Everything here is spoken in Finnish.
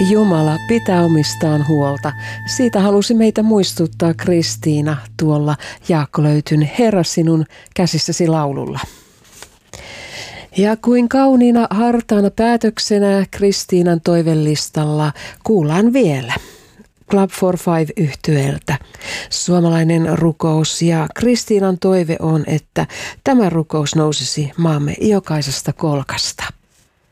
Jumala pitää omistaan huolta. Siitä halusi meitä muistuttaa Kristiina tuolla Jaakko Löytyn Herra sinun käsissäsi laululla. Ja kuin kauniina hartaana päätöksenä Kristiinan toivellistalla kuullaan vielä Club for Five -yhtyeeltä suomalainen rukous, ja Kristiinan toive on, että tämä rukous nousisi maamme jokaisesta kolkasta.